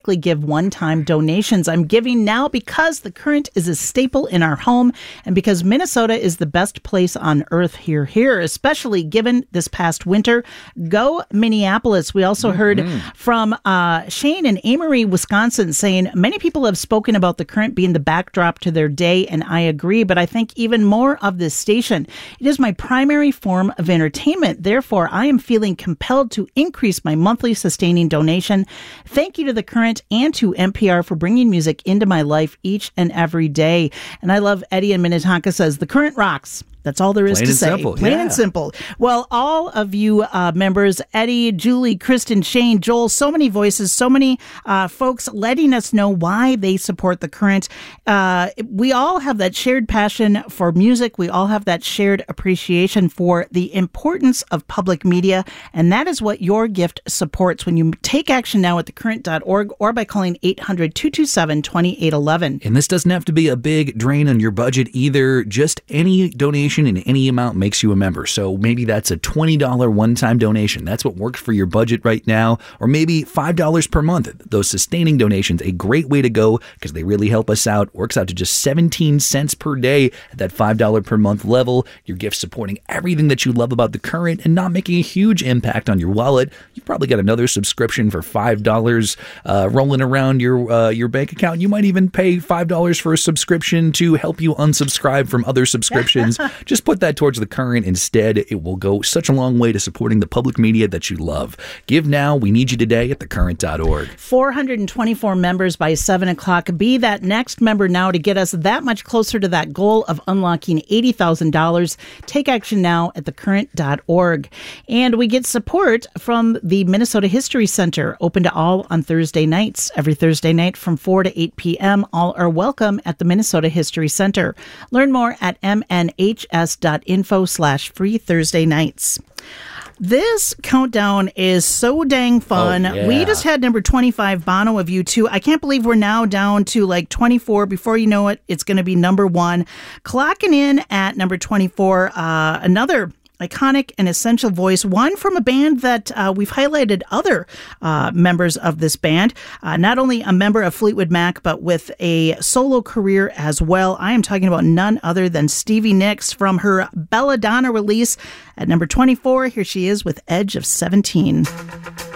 weekly give one-time donations. I'm giving now because the Current is a staple in our home and because Minnesota is the best place on earth. Here, especially given this past winter. Go Minneapolis. We also heard from Shane in Amory, Wisconsin, saying many people have spoken about the Current being the backdrop to their day, and I agree, but I think even more of this station. It is my primary form of entertainment. Therefore, I am feeling compelled to increase my monthly sustaining donation. Thank you to the Current and to NPR for bringing music into my life each and every day. And I love Eddie in Minnetonka says, the Current rocks. That's all there is to say. Plain and simple. Well, all of you members, Eddie, Julie, Kristen, Shane, Joel, so many voices, so many folks letting us know why they support the Current. We all have that shared passion for music. We all have that shared appreciation for the importance of public media. And that is what your gift supports when you take action now at thecurrent.org or by calling 800-227-2811. And this doesn't have to be a big drain on your budget either. Just any donation in any amount makes you a member. So maybe that's a $20 one-time donation. That's what works for your budget right now. Or maybe $5 per month. Those sustaining donations, a great way to go because they really help us out. Works out to just 17 cents per day at that $5 per month level. Your gift supporting everything that you love about the Current and not making a huge impact on your wallet. You've probably got another subscription for $5 rolling around your bank account. You might even pay $5 for a subscription to help you unsubscribe from other subscriptions. Just put that towards the Current instead. It will go such a long way to supporting the public media that you love. Give now. We need you today at thecurrent.org. 424 members by 7 o'clock. Be that next member now to get us that much closer to that goal of unlocking $80,000. Take action now at thecurrent.org. And we get support from the Minnesota History Center, open to all on Thursday nights. Every Thursday night from 4 to 8 p.m. All are welcome at the Minnesota History Center. Learn more at mnhs.info/free Thursday nights. This countdown is so dang fun. Oh, yeah. We just had number 25, Bono of U2. I can't believe we're now down to like 24. Before you know it, it's going to be number 1. Clocking in at number 24, another iconic and essential voice, one from a band that we've highlighted other members of this band, not only a member of Fleetwood Mac, but with a solo career as well. I am talking about none other than Stevie Nicks from her Belladonna release at number 24. Here she is with Edge of 17.